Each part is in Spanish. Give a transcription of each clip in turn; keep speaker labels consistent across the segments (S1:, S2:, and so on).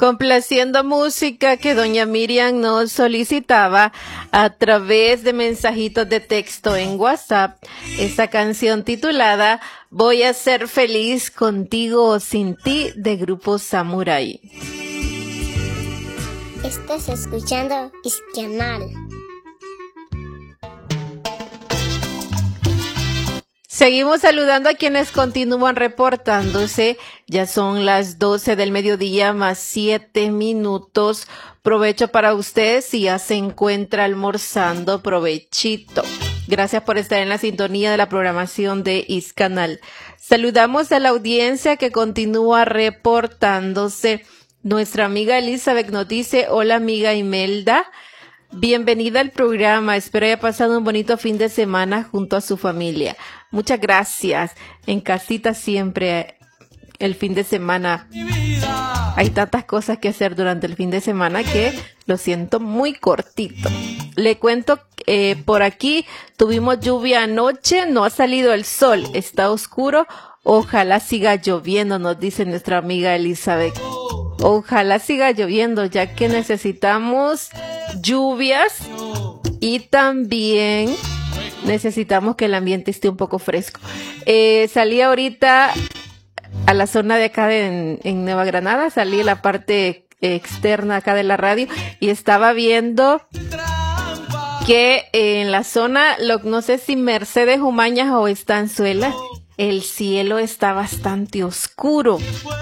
S1: Complaciendo música que doña Miriam nos solicitaba a través de mensajitos de texto en WhatsApp. Esta canción titulada Voy a ser feliz contigo o sin ti, de Grupo Samurai.
S2: Estás escuchando Iscanal.
S1: Seguimos saludando a quienes continúan reportándose. Ya son las 12 del mediodía más 7 minutos. Provecho para usted si ya se encuentra almorzando. Provechito. Gracias por estar en la sintonía de la programación de Iscanal. Saludamos a la audiencia que continúa reportándose. Nuestra amiga Elizabeth nos dice, hola amiga Imelda. Bienvenida al programa, espero haya pasado un bonito fin de semana junto a su familia. Muchas gracias. En casita siempre el fin de semana. Hay tantas cosas que hacer durante el fin de semana que lo siento muy cortito. Le cuento, por aquí tuvimos lluvia anoche, no ha salido el sol, está oscuro. Ojalá siga lloviendo, nos dice nuestra amiga Elizabeth. Ojalá siga lloviendo, ya que necesitamos lluvias y también necesitamos que el ambiente esté un poco fresco. Salí ahorita a la zona de acá en Nueva Granada, salí a la parte externa acá de la radio y estaba viendo que en la zona, no sé si Mercedes Umañas o Estanzuela, el cielo está bastante oscuro.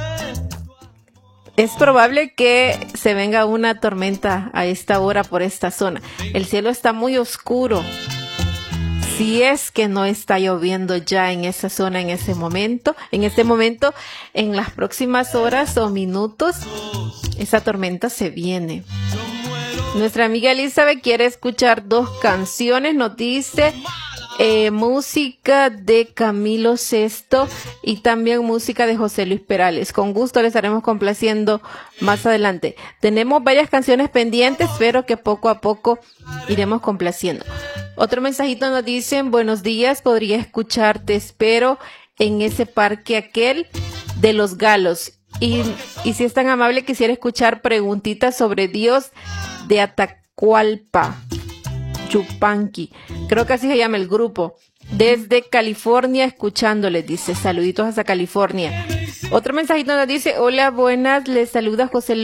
S1: Es probable que se venga una tormenta a esta hora por esta zona. El cielo está muy oscuro. Si es que no está lloviendo ya en esa zona en este momento, en las próximas horas o minutos, esa tormenta se viene. Nuestra amiga Elizabeth quiere escuchar 2 canciones, nos dice música de Camilo Sesto y también música de José Luis Perales. Con gusto les estaremos complaciendo más adelante. Tenemos varias canciones pendientes, pero que poco a poco iremos complaciendo. Otro mensajito nos dicen, buenos días, podría escucharte, espero en ese parque aquel de los Galos. Y si es tan amable, quisiera escuchar preguntitas sobre Dios de Atacualpa. Chupanqui, creo que así se llama el grupo, desde California escuchándoles, dice, saluditos hasta California. Otro mensajito nos dice, hola, buenas, les saluda José